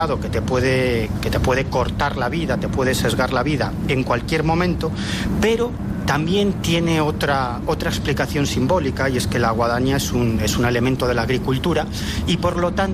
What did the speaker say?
que te puede cortar la vida, te puede sesgar la vida en cualquier momento, pero también tiene otra explicación simbólica, y es que la guadaña es un elemento de la agricultura y por lo tanto